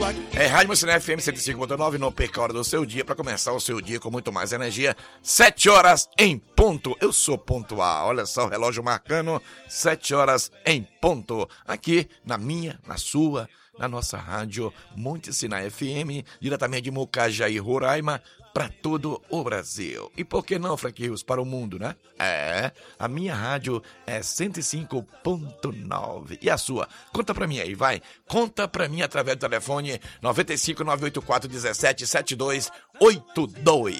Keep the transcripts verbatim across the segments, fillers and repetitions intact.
É Rádio Mocina F M cento e cinco ponto nove, não perca a hora do seu dia para começar o seu dia com muito mais energia. Sete horas em ponto. Eu sou pontual. Olha só o relógio marcando. Sete horas em ponto. Aqui na minha, na sua, na nossa rádio Mocina F M, diretamente de Mucajaí, Roraima, para todo o Brasil. E por que não, Frank Rios, para o mundo, né? É, a minha rádio é cento e cinco ponto nove. E a sua? Conta pra mim aí, vai. Conta pra mim através do telefone nove cinco nove oito quatro um sete sete dois oito dois.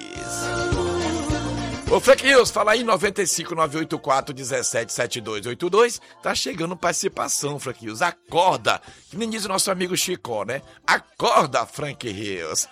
Ô, Frank Rios, fala aí, nove cinco nove oito quatro um sete sete dois oito dois. Tá chegando participação, Frank Rios. Acorda, que nem diz o nosso amigo Chicó, né? Acorda, Frank Rios.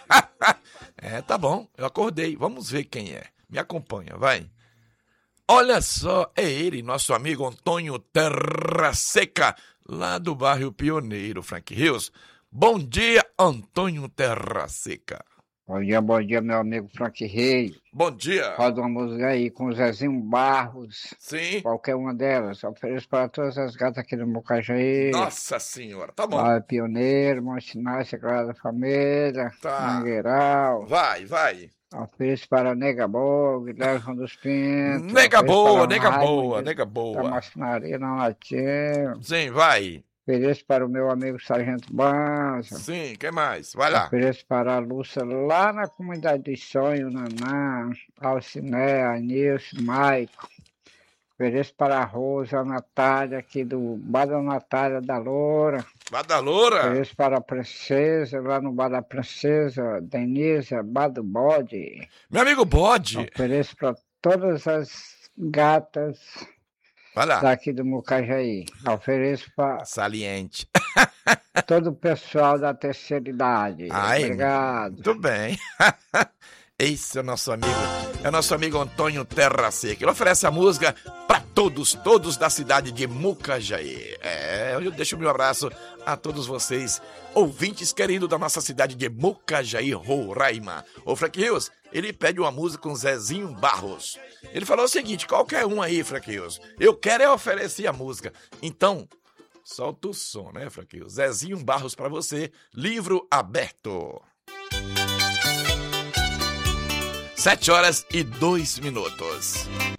É, tá bom, eu acordei. Vamos ver quem é. Me acompanha, vai. Olha só, é ele, nosso amigo Antônio Terra Seca, lá do bairro Pioneiro, Frank Rios. Bom dia, Antônio Terra Seca. Bom dia, bom dia, meu amigo Frank Rios. Bom dia. Roda uma música aí com o Zezinho Barros. Sim. Qualquer uma delas. Ofereço para todas as gatas aqui do Mucajaí. Nossa senhora, tá bom. Vai, Pioneiro, Monte Sagrada Família, Tá. Mangueiral. Vai, vai. Ofereço para Nega Boa, Guilherme João dos Pintos. Nega Ofereço boa, para nega Raimundo boa, de- nega Da boa. Marcenaria na Latinha. Sim, vai. Ofereço para o meu amigo Sargento Banza. Sim, quem mais? Vai lá. Ofereço para a Lúcia lá na comunidade dos sonhos, Naná, Alciné, Anilson, Maico. Ofereço para a Rosa, a Natália, aqui do Bar da Natália da Loura. Badaloura. Ofereço para a Princesa, lá no Bar da Princesa, Denise, Bar do Bode. Meu amigo Bode. Ofereço para todas as gatas Vai lá. daqui do Mucajaí. Ofereço para Saliente. todo o pessoal da terceira idade. Ai, Obrigado. Muito bem. Esse é o nosso amigo, é o nosso amigo Antônio Terra Seca. Ele oferece a música para todos, todos da cidade de Mucajaí. É, eu deixo o meu abraço a todos vocês, ouvintes queridos da nossa cidade de Mucajaí, Roraima. O Frank Rios, ele pede uma música com Zezinho Barros. Ele falou o seguinte, qualquer um aí, Frank Rios, eu quero é oferecer a música. Então, solta o som, né, Frank Rios? Zezinho Barros para você, livro aberto. Sete horas e dois minutos.